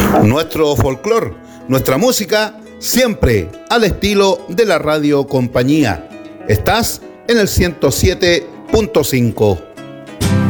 Nuestro folclor, nuestra música, siempre al estilo de la Radio Compañía. Estás en el 107.5.